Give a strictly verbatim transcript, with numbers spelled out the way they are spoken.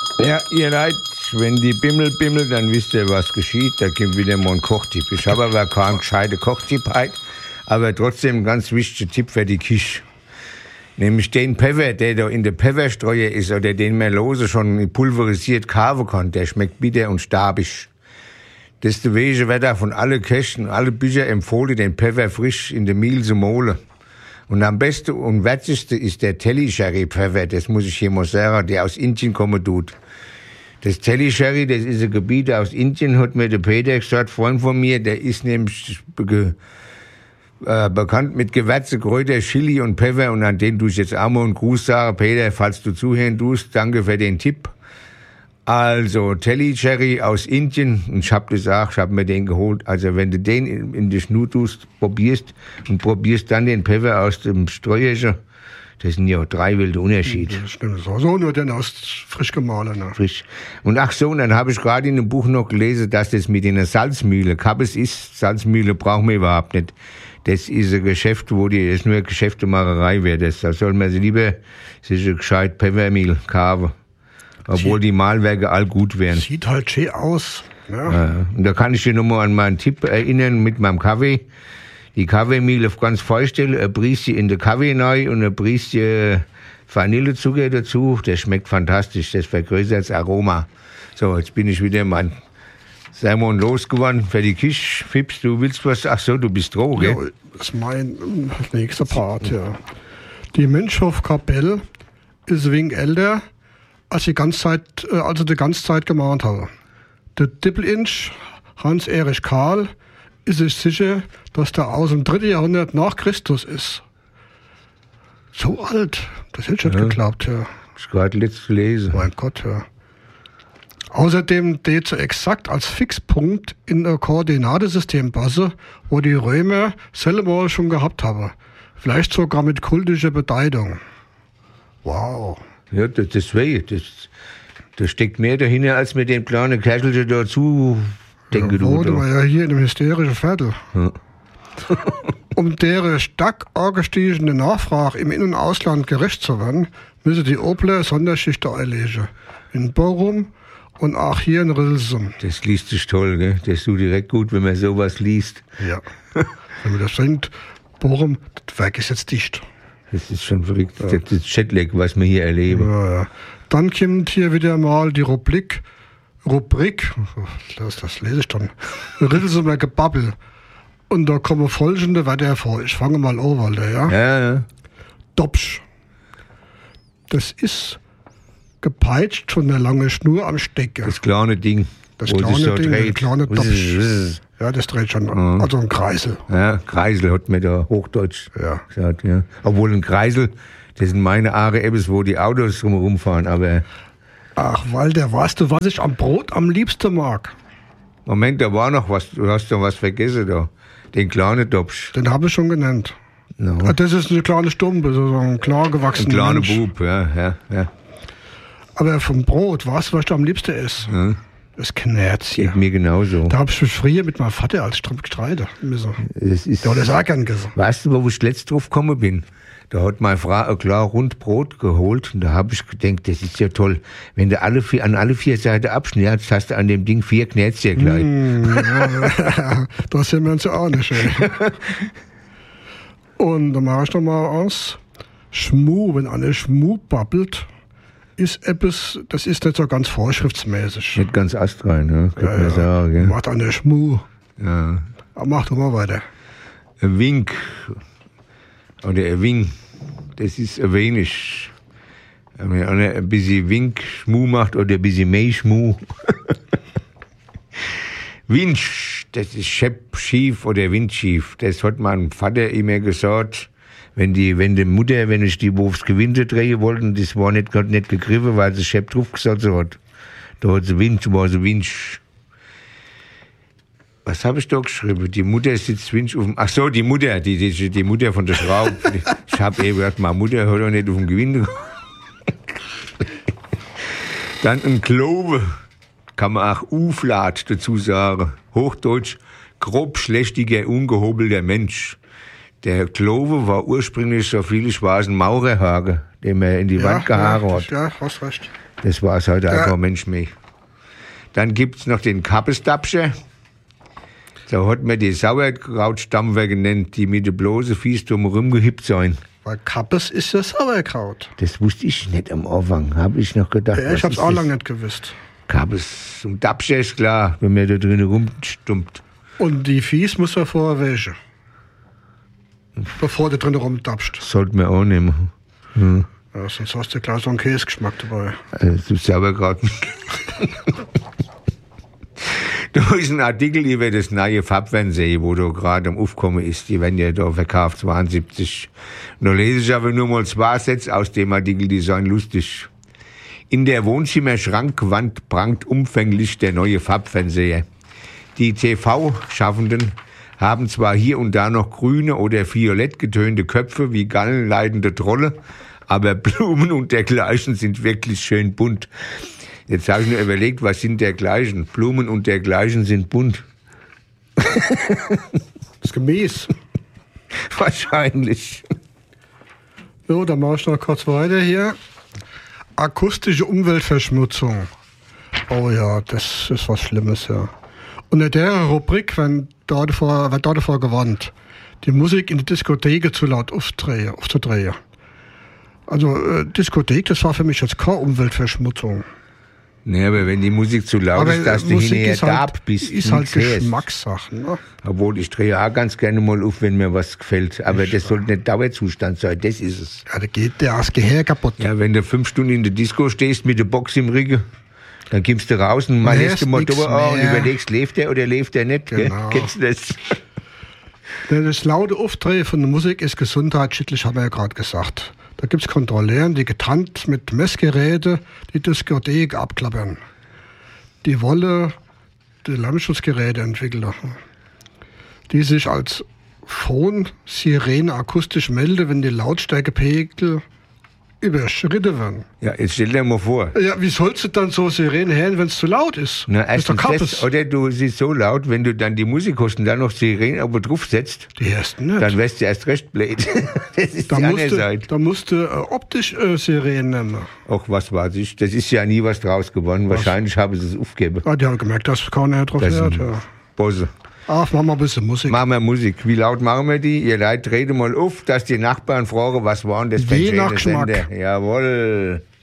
Ja, ihr Leute, wenn die Bimmel bimmelt, dann wisst ihr, was geschieht. Da kommt wieder mal ein Kochtipp. Ich habe aber keinen gescheiten Kochtipp heute, aber trotzdem ein ganz wichtiger Tipp für die Küche. Nämlich den Pfeffer, der da in der Pfefferstreue ist oder den man lose schon pulverisiert kaufen kann, der schmeckt bitter und stabig. Deswegen wird auch von allen Köchen, alle Bücher empfohlen, den Pfeffer frisch in der Mehl zu mahlen. Und am besten und wertigsten ist der Telly-Sherry-Pfeffer, das muss ich hier mal sagen, der aus Indien kommen tut. Das Telly-Sherry, das ist ein Gebiet aus Indien, hat mir der Peter gesagt, Freund von mir, der ist nämlich be- äh, bekannt mit Gewürze, Kräuter, Chili und Pfeffer, und an den tue ich jetzt auch mal einen Gruß sagen. Peter, falls du zuhören tust, danke für den Tipp. Also, Telly-Sherry aus Indien, und ich hab das auch, ich hab mir den geholt. Also, wenn du den in, in die Schnur tust, probierst und probierst dann den Pfeffer aus dem Streuerchen, das sind ja drei wilde Unterschiede. Das stimmt so. So nur den aus frisch gemahlener. Frisch. Und ach so, und dann habe ich gerade in einem Buch noch gelesen, dass das mit einer Salzmühle, Kappes ist, Salzmühle brauchen wir überhaupt nicht. Das ist ein Geschäft, wo die, das ist nur Geschäftemacherei wäre das. Da soll man sich lieber sich ein gescheit Pfeffermehl kaufen. Obwohl die Mahlwerke all gut wären. Sieht halt schön aus. Ja. Ja, und da kann ich dich nochmal an meinen Tipp erinnern mit meinem Kaffee. Die Kaffeemehl auf ganz vorstellen, ein Briesje in den Kaffee rein und ein Briesje Vanillezucker dazu. Das schmeckt fantastisch, das vergrößert das Aroma. So, jetzt bin ich wieder mein Simon losgeworden für die Küche. Fips, du willst was? Ach so, du bist droh, gell? Ja, das ist mein nächster Part, ja. Die Menschhof-Kapelle ist ein wenig älter, als ich die ganze Zeit, also die ganze Zeit gemahnt habe. Der Dippelinch, Hans-Erich Kahl, ist sich sicher, dass der aus dem dritten Jahrhundert nach Christus ist. So alt, das hätte ich nicht Ja. geglaubt, ja. Das ist gerade letzt gelesen. Mein Gott, ja. Außerdem steht so exakt als Fixpunkt in ein Koordinatensystem passe, wo die Römer selber schon gehabt haben. Vielleicht sogar mit kultischer Bedeutung. Wow. Ja, das, das weh. Das, da steckt mehr dahinter, als mit den kleinen Kerlchen dazu denken. Da wohnen wir ja hier in dem hysterischen Viertel. Ja. Um deren stark angestiegene Nachfrage im In- und Ausland gerecht zu werden, müssen die Obler Sonderschichten einlegen. In Bochum und auch hier in Rilsum. Das liest sich toll, gell? Das tut direkt gut, wenn man sowas liest. Ja. Wenn man das denkt, Bochum, das Werk ist jetzt dicht. Das ist schon verrückt. Ja. Das ist Jetlag, was wir hier erleben. Ja, ja. Dann kommt hier wieder mal die Rubrik, Rubrik, das, das lese ich dann, Rilsumer Gebabbel. Und da kommen folgende Wörter hervor. Ich fange mal an, Walter, ja? Ja, ja. Dopsch. Das ist gepeitscht von einer langen Schnur am Stecker. Das kleine Ding. Das wo kleine sich so Ding, dreht. der kleine Wuzz, Dopsch. wuzz. Ja, das dreht schon. Ja. Also ein Kreisel. Ja, Kreisel hat mir da Hochdeutsch Ja. gesagt, ja. Obwohl ein Kreisel, das sind meine Aare Ebbes, wo die Autos drumherum fahren, aber Ach, Walter, weißt du, was ich am Brot am liebsten mag? Moment, da war noch was, du hast doch was vergessen da. Den kleinen Dopsch. Den habe ich schon genannt. No. Ah, das ist eine kleine Stumpe, so ein klar Ein gewachsener kleiner Mensch. Bub, ja, ja, ja. Aber vom Brot, weißt du, was ich am liebsten esse? ja. Das Knärzchen. Geht mir genauso. Da habe ich mich früher mit meinem Vater als Stromp gestreitet müssen. Das ist, Der hat das auch gern gegessen. weißt du, wo ich letzt drauf gekommen bin? Da hat meine Frau ein klar rund Brot geholt und da habe ich gedacht, das ist ja toll. Wenn du alle vier, an alle vier Seiten abschneidest, hast du an dem Ding vier Knätzchen gleich. Mm, ja, das sind wir uns ja auch nicht. Ey. Und dann mache ich noch mal aus. Schmu, wenn eine Schmu babbelt, ist etwas, das ist nicht so ganz vorschriftsmäßig. Nicht ganz astrein, ne? Könnte Ja, man ja. sagen, gell? Macht eine Schmu. Ja. Aber mach doch mal weiter. Ein Wink oder ein Wink, das ist ein wenig. Wenn einer ein bisschen Wink, Schmu macht oder ein bisschen mehr Schmu. Winsch, das ist schepp schief oder windschief. Das hat mein Vater immer gesagt. Wenn die, wenn die Mutter, wenn ich die aufs Gewinde drehen wollten, das war nicht, hat nicht gegriffen, weil sie schepp drauf gesagt hat. Da hat sie Winsch, war sie Winsch. Was habe ich da geschrieben? Die Mutter sitzt Winsch auf dem, ach so, die Mutter, die, die, die Mutter von der Schraube. Ich habe eben gedacht, meine Mutter hat doch nicht auf dem Gewinde. Dann ein Klove, kann man auch Uflat dazu sagen. Hochdeutsch, grobschlächtiger, ungehobelter Mensch. Der Klove war ursprünglich, so viel ich weiß, ein Maurerhage, den man in die Ja, Wand gehauen ja, hat. ja, hast recht. Das war es heute Ja. einfach Mensch mehr. Dann gibt es noch den Kappestapsche. So hat man die Sauerkrautstampfer genannt, die mit der bloßen Fies drum rumgehüpft sein. Weil Kappes ist ja Sauerkraut. Das wusste ich nicht am Anfang, habe ich noch gedacht. Ja, ich was hab's ist auch das? lange nicht gewusst. Kappes und Tapsche ist klar, wenn man da drin rumstummt. Und die Fies muss man vorher wäschen. Bevor du drin rumtapst. Sollte man auch nehmen. Hm. Ja, sonst hast du gleich so einen Käsegeschmack dabei. Also Sauerkraut. Da ist ein Artikel über das neue Farbfernsehen, wo da gerade am Aufkommen ist. Die werden ja da verkauft, zweiundsiebzig. Da lese ich aber nur mal zwei Sätze aus dem Artikel, die seien lustig. In der Wohnzimmerschrankwand prangt umfänglich der neue Farbfernseher. Die T V-Schaffenden haben zwar hier und da noch grüne oder violett getönte Köpfe wie gallenleidende Trolle, aber Blumen und dergleichen sind wirklich schön bunt. Jetzt habe ich mir überlegt, was sind dergleichen? Blumen und dergleichen sind bunt. Das Gemäß. Wahrscheinlich. So, dann mache ich noch kurz weiter hier. Akustische Umweltverschmutzung. Oh ja, das ist was Schlimmes, ja. Unter der Rubrik wenn da davor, wird da davor gewarnt, die Musik in der Diskothek zu laut aufzudrehen. aufzudrehen. Also äh, Diskothek, das war für mich jetzt keine Umweltverschmutzung. Nee, aber wenn die Musik zu laut Aber ist, dass du Musik hinterher ist halt, da bist. ist halt nichts hörst. Geschmackssache. Ne? Obwohl, ich drehe auch ganz gerne mal auf, wenn mir was gefällt. Aber Ich das weiß. sollte nicht Dauerzustand sein, das ist es. Ja, da geht der das Gehör kaputt. Ja, wenn du fünf Stunden in der Disco stehst mit der Box im Rücken, dann kommst du raus und mal Hörst lässt du mal nix drüber an und mehr. überlegst, lebt der oder lebt der nicht. gell? Genau. Kennst du das? Das laute Aufdrehen von der Musik ist gesundheitsschädlich, haben wir ja gerade gesagt. Da gibt es Kontrolleure, die getarnt mit Messgeräten die Diskothek abklappern. Die wollen die Lärmschutzgeräte entwickeln, die sich als Phon-Sirene akustisch melden, wenn die Lautstärkepegel überschritten werden. Ja, jetzt stell dir mal vor. Ja, wie sollst du dann so Sirenen hören, wenn es zu laut ist? Na, das ist doch erstens Kappes. das, oder du siehst so laut, wenn du dann die Musik hast und dann noch Sirenen oben drauf setzt, Die ersten nicht. dann wärst du erst recht blöd. Das ist Da die andere musst du, Seite. da musst du äh, optisch äh, Sirenen nehmen. Ach, was weiß ich. Das ist ja nie was draus geworden. Wahrscheinlich haben sie es aufgegeben. Ah, die haben gemerkt, dass keiner drauf Das hört. sind Ja. Bosse. Ach, machen wir ein bisschen Musik. Machen wir Musik. Wie laut machen wir die? Ihr Leute, trete mal auf, dass die Nachbarn fragen, was war denn das für ein Je nach schöner Geschmack. Sender. Jawohl.